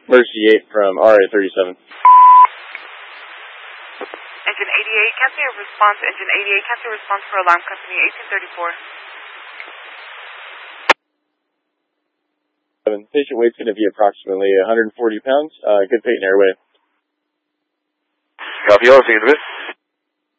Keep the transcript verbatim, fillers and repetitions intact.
Emergency eight from R A thirty-seven. Engine eighty-eight, cancel your response. Engine eighty-eight, cancel your response for alarm company eighteen thirty-four. Patient weight's going to be approximately one hundred forty pounds. Uh, good patent airway. Copy all, see you in a bit.